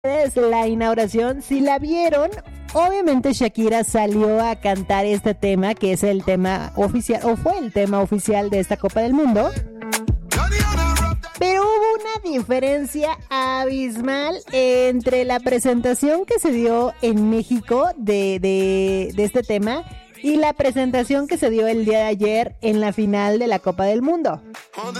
Es la inauguración, si la vieron, obviamente Shakira salió a cantar este tema, que es el tema oficial, o fue el tema oficial de esta Copa del Mundo. Pero hubo una diferencia abismal entre la presentación que se dio en México de este tema y la presentación que se dio el día de ayer en la final de la Copa del Mundo.